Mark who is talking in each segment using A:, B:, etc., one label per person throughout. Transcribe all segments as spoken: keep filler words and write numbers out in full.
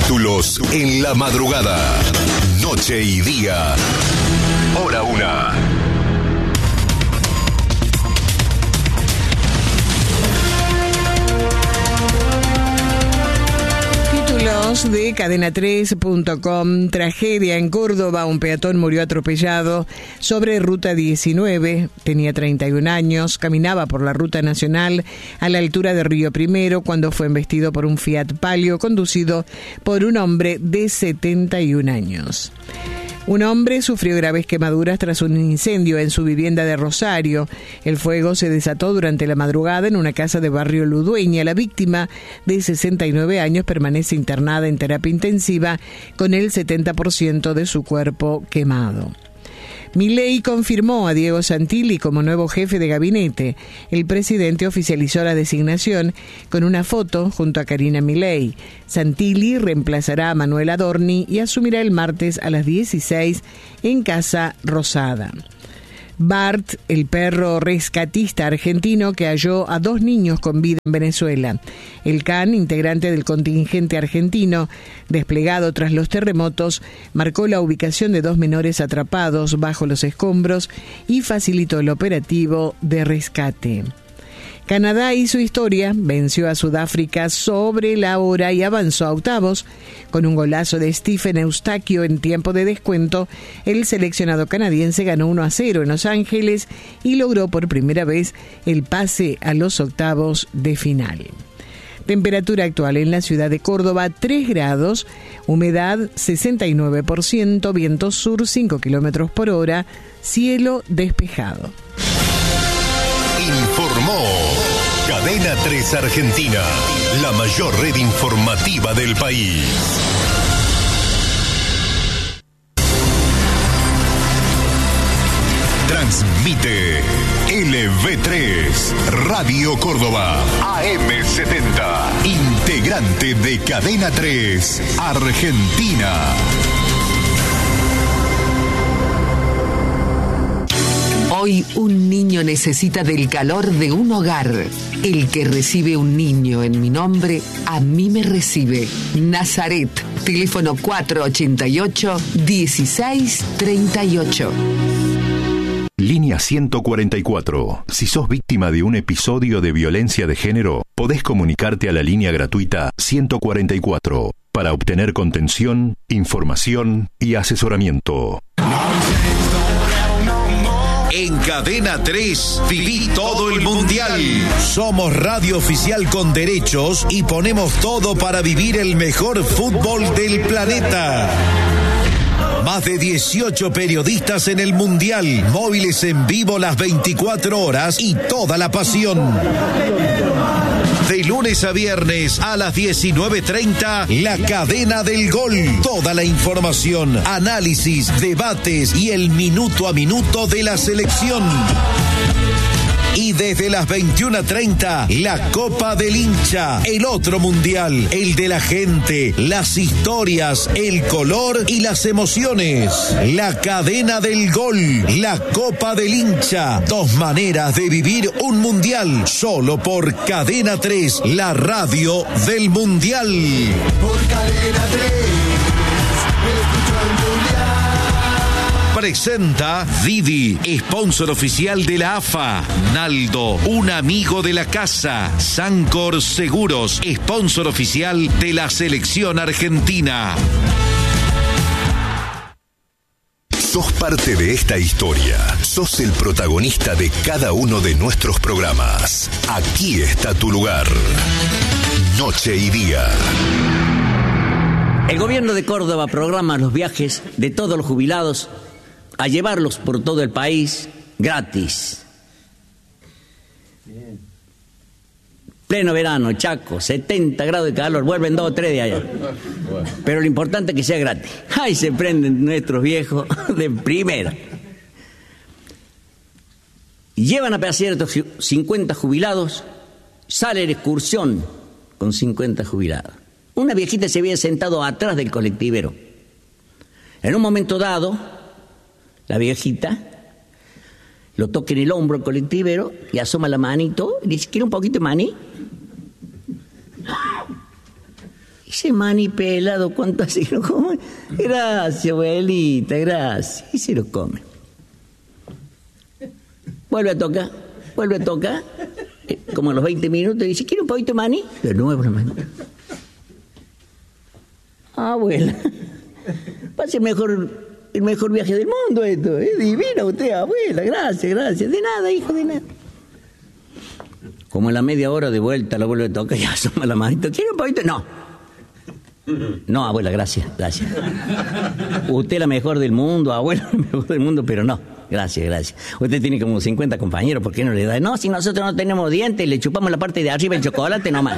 A: Títulos en la madrugada. Noche y día. Hora una.
B: Títulos de cadena tres punto com. Tragedia en Córdoba. Un peatón murió atropellado sobre ruta diecinueve. Tenía treinta y un años. Caminaba por la ruta nacional a la altura de Río Primero cuando fue embestido por un Fiat Palio conducido por un hombre de setenta y un años. Un hombre sufrió graves quemaduras tras un incendio en su vivienda de Rosario. El fuego se desató durante la madrugada en una casa de barrio Ludueña. La víctima, de sesenta y nueve años, permanece internada en terapia intensiva con el setenta por ciento de su cuerpo quemado. Milei confirmó a Diego Santilli como nuevo jefe de gabinete. El presidente oficializó la designación con una foto junto a Karina Milei. Santilli reemplazará a Manuel Adorni y asumirá el martes a las dieciséis en Casa Rosada. Bart, el perro rescatista argentino que halló a dos niños con vida en Venezuela. El can, integrante del contingente argentino desplegado tras los terremotos, marcó la ubicación de dos menores atrapados bajo los escombros y facilitó el operativo de rescate. Canadá hizo historia, venció a Sudáfrica sobre la hora y avanzó a octavos. Con un golazo de Stephen Eustaquio en tiempo de descuento, el seleccionado canadiense ganó uno a cero en Los Ángeles y logró por primera vez el pase a los octavos de final. Temperatura actual en la ciudad de Córdoba, tres grados, humedad sesenta y nueve por ciento, viento sur cinco kilómetros por hora, cielo despejado.
A: Informó Cadena tres Argentina, la mayor red informativa del país. Transmite L V tres, Radio Córdoba, A M setenta, integrante de Cadena tres Argentina.
C: Hoy un niño necesita del calor de un hogar. El que recibe un niño en mi nombre, a mí me recibe. Nazaret, teléfono cuatro ochenta y ocho, dieciséis treinta y ocho.
D: Línea ciento cuarenta y cuatro. Si sos víctima de un episodio de violencia de género, podés comunicarte a la línea gratuita ciento cuarenta y cuatro para obtener contención, información y asesoramiento.
A: En Cadena tres, viví todo el mundial.
E: Somos radio oficial con derechos y ponemos todo para vivir el mejor fútbol del planeta. Más de dieciocho periodistas en el mundial, móviles en vivo las veinticuatro horas y toda la pasión. De lunes a viernes a las diecinueve treinta, La Cadena del Gol. Toda la información, análisis, debates y el minuto a minuto de la selección. Y desde las veintiuna treinta, la Copa del Hincha, el otro mundial, el de la gente, las historias, el color y las emociones. La Cadena del Gol, la Copa del Hincha, dos maneras de vivir un mundial, solo por Cadena tres, la radio del mundial.
F: Por Cadena tres, escucho el mundial.
E: Presenta Didi, sponsor oficial de la A F A. Naldo, un amigo de la casa. Sancor Seguros, sponsor oficial de la selección argentina.
A: Sos parte de esta historia. Sos el protagonista de cada uno de nuestros programas. Aquí está tu lugar. Noche y día.
G: El gobierno de Córdoba programa los viajes de todos los jubilados a llevarlos por todo el país gratis. Bien. Pleno verano, Chaco, setenta grados de calor, vuelven dos o tres de allá. Pero lo importante es que sea gratis. ¡Ay, se prenden nuestros viejos de primera! Llevan a pasear estos cincuenta jubilados, sale la excursión con cincuenta jubilados. Una viejita se había sentado atrás del colectivero. En un momento dado, la viejita lo toca en el hombro el colectivero y asoma la manito y dice, ¿quiere un poquito de maní? Ese maní pelado, ¿cuánto hace que lo come? Gracias, abuelita, gracias. Y se lo come. Vuelve a tocar, vuelve a tocar. Eh, como a los veinte minutos dice, ¿quiere un poquito de maní? De nuevo la maní. Abuela, pase el mejor, el mejor viaje del mundo esto. Es divina usted, abuela. Gracias, gracias. De nada, hijo, de nada. Como en la media hora de vuelta la vuelve a tocar y asoma la manito. ¿Quiere un poquito? No. No, abuela, gracias, gracias. Usted es la mejor del mundo, abuela, la mejor del mundo, pero no. Gracias, gracias. Usted tiene como cincuenta compañeros, ¿por qué no le da? No, si nosotros no tenemos dientes, le chupamos la parte de arriba el chocolate nomás.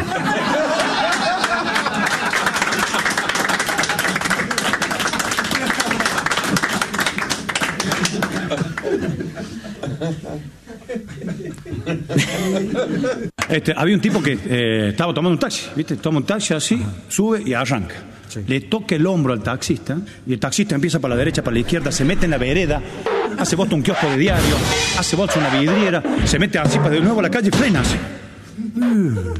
H: Este, había un tipo que eh, estaba tomando un taxi, ¿viste? Toma un taxi así, sube y arranca. Sí. Le toca el hombro al taxista y el taxista empieza para la derecha, para la izquierda, se mete en la vereda, hace bolsa un kiosco de diario, hace bolsa una vidriera, se mete así para de nuevo a la calle y frena así.